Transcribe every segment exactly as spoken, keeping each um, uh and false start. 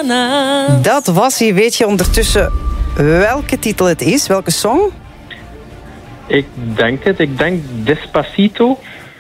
mañana. Dat was hij. Weet je ondertussen welke titel het is? Welke song? Ik denk het. Ik denk Despacito.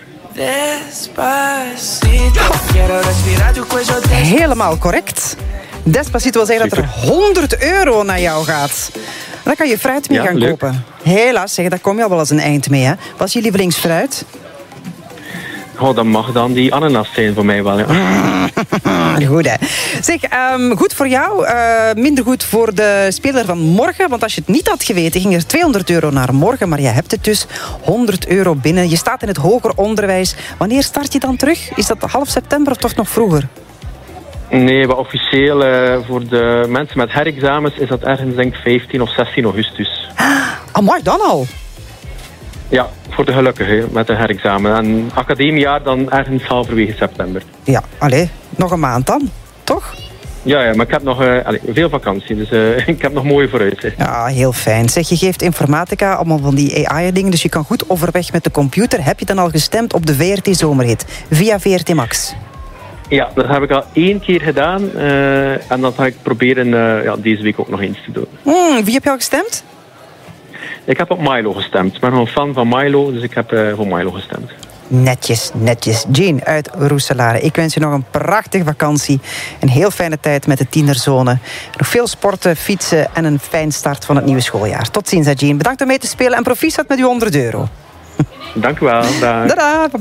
Despacito. Quiero respirar tu cuello. Helemaal correct. Despacito wil zeggen dat er honderd euro naar jou gaat. Dan kan je fruit mee Ja, gaan leuk. kopen. Helaas, zeg, daar kom je al wel eens een eind mee. Hè? Wat is je lievelingsfruit? Oh, dat mag dan die ananas zijn voor mij wel. Ja. Goed, hè. Zeg, um, goed voor jou. Uh, minder goed voor de speler van morgen. Want als je het niet had geweten, ging er tweehonderd euro naar morgen. Maar je hebt het dus honderd euro binnen. Je staat in het hoger onderwijs. Wanneer start je dan terug? Is dat half september of toch nog vroeger? Nee, maar officieel uh, voor de mensen met herexamens is dat ergens denk ik vijftien of zestien augustus. Amai, dan al? Ja, voor de gelukkigen met een herexamen. En academiejaar dan ergens halverwege september. Ja, allee, nog een maand dan, toch? Ja, ja, maar ik heb nog uh, allez, veel vakantie, dus uh, ik heb nog mooie vooruitzicht. Ja, heel fijn. Zeg, je geeft informatica, allemaal van die A I-dingen, dus je kan goed overweg met de computer. Heb je dan al gestemd op de V R T-zomerhit via V R T Max? Ja, dat heb ik al één keer gedaan. Uh, en dat ga ik proberen uh, ja, deze week ook nog eens te doen. Hmm, wie heb je al gestemd? Ik heb op Milo gestemd. Ik ben gewoon fan van Milo, dus ik heb uh, voor Milo gestemd. Netjes, netjes. Jean uit Roeselare. Ik wens je nog een prachtige vakantie. Een heel fijne tijd met de tienerzone. Nog veel sporten, fietsen en een fijn start van het nieuwe schooljaar. Tot ziens, Jean. Bedankt om mee te spelen en proficiat met uw honderd euro. Dank u wel. Dag. Tada.